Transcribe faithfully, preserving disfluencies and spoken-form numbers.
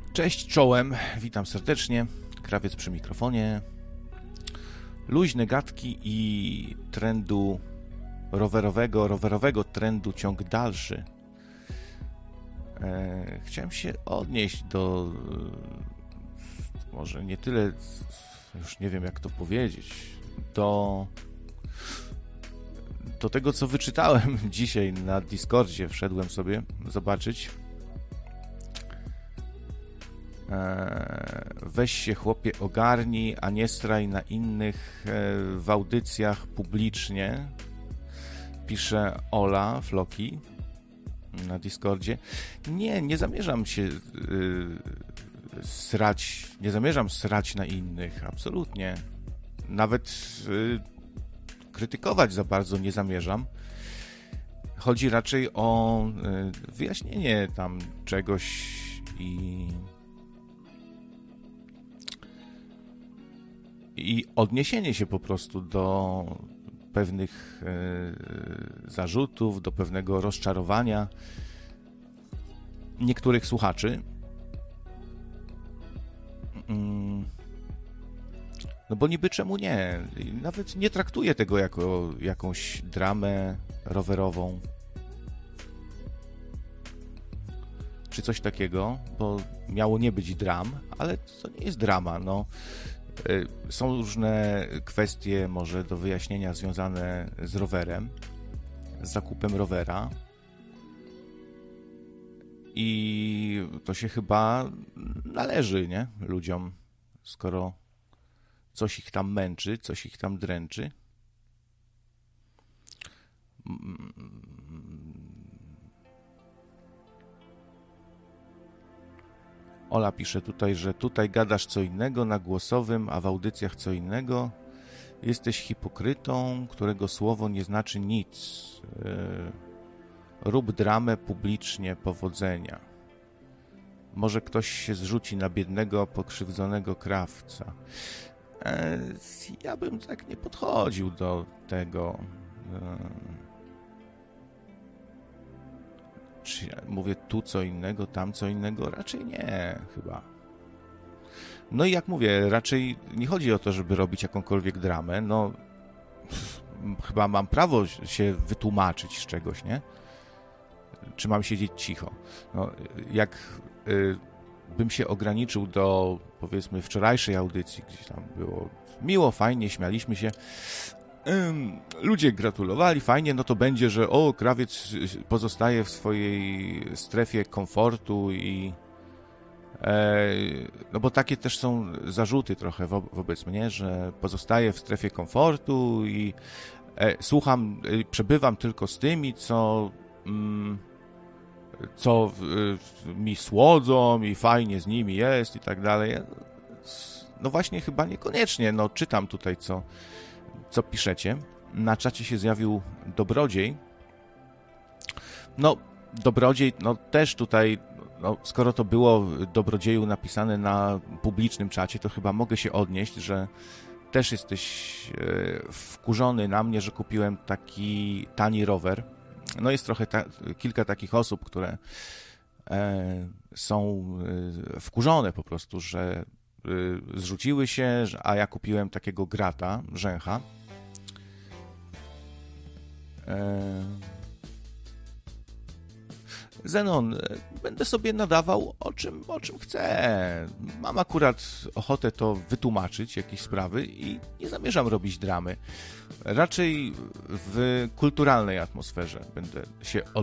Cześć czołem, witam serdecznie, Krawiec przy mikrofonie. Luźne gadki i trendu rowerowego, rowerowego trendu ciąg dalszy. E, chciałem się odnieść do, może nie tyle, już nie wiem jak to powiedzieć, do, do tego co wyczytałem dzisiaj na Discordzie, wszedłem sobie zobaczyć. Weź się chłopie ogarnij, a nie straj na innych w audycjach publicznie, pisze Ola Floki na Discordzie. Nie, nie zamierzam się yy, srać, nie zamierzam srać na innych, absolutnie. Nawet yy, krytykować za bardzo nie zamierzam. Chodzi raczej o yy, wyjaśnienie tam czegoś i i odniesienie się po prostu do pewnych e, zarzutów, do pewnego rozczarowania niektórych słuchaczy. Mm, no bo niby czemu nie? Nawet nie traktuję tego jako jakąś dramę rowerową czy coś takiego, bo miało nie być dram, ale to nie jest drama, no. Są różne kwestie może do wyjaśnienia związane z rowerem, z zakupem rowera i to się chyba należy, nie? Ludziom, skoro coś ich tam męczy, coś ich tam dręczy. Ola pisze tutaj, że tutaj gadasz co innego na głosowym, a w audycjach co innego. Jesteś hipokrytą, którego słowo nie znaczy nic. Yy, rób dramę publicznie, powodzenia. Może ktoś się zrzuci na biednego, pokrzywdzonego krawca. Yy, ja bym tak nie podchodził do tego. Yy. Czy ja mówię tu co innego, tam co innego? Raczej nie, chyba. No i jak mówię, raczej nie chodzi o to, żeby robić jakąkolwiek dramę. No, pff, chyba mam prawo się wytłumaczyć z czegoś, nie? Czy mam siedzieć cicho? No, jak y, bym się ograniczył do, powiedzmy, wczorajszej audycji, gdzieś tam było miło, fajnie, śmialiśmy się. Ludzie gratulowali, fajnie, no to będzie, że o, krawiec pozostaje w swojej strefie komfortu i e, no bo takie też są zarzuty trochę wo, wobec mnie, że pozostaję w strefie komfortu i e, słucham, e, przebywam tylko z tymi, co mm, co e, mi słodzą i fajnie z nimi jest i tak dalej. No właśnie chyba niekoniecznie, no czytam tutaj co co piszecie. Na czacie się zjawił Dobrodziej. No, Dobrodziej, no też tutaj, no, skoro to było Dobrodzieju napisane na publicznym czacie, to chyba mogę się odnieść, że też jesteś e, wkurzony na mnie, że kupiłem taki tani rower. No jest trochę ta, kilka takich osób, które e, są e, wkurzone po prostu, że zrzuciły się, a ja kupiłem takiego grata, rzęcha. Zenon, będę sobie nadawał o czym, o czym chcę. Mam akurat ochotę to wytłumaczyć, jakieś sprawy i nie zamierzam robić dramy. Raczej w kulturalnej atmosferze będę się